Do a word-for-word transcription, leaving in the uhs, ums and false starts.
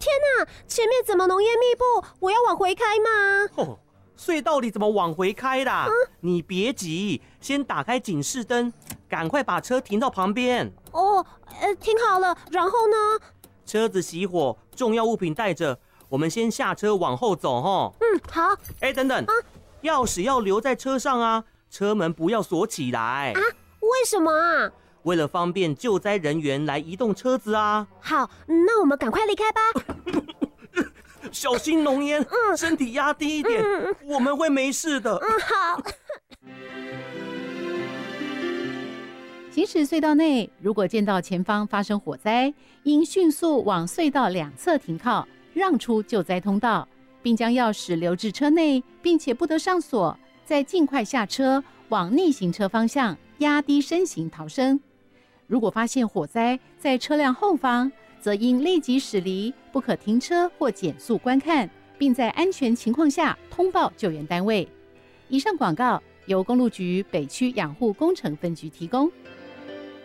天哪，前面怎么浓烟密布？我要往回开吗？ 哦，隧道里怎么往回开啦？嗯、你别急，先打开警示灯，赶快把车停到旁边。 哦，呃，停好了，然后呢？ 车子熄火，重要物品带着，我们先下车往后走齁。 嗯，好。 哎，等等，啊、钥匙要留在车上啊，车门不要锁起来。 啊？为什么啊？ 为了方便救灾人员来移动车子啊。 好，那我们赶快离开吧。 小心浓烟，嗯、身体压低一点，嗯、我们会没事的。 嗯，好。 行驶隧道内，如果见到前方发生火灾，应迅速往隧道两侧停靠，让出救灾通道，并将钥匙留至车内，并且不得上锁，再尽快下车，往逆行车方向压低身形逃生。如果发现火灾在车辆后方，则应立即驶离，不可停车或减速观看，并在安全情况下通报救援单位。以上广告由公路局北区养护工程分局提供。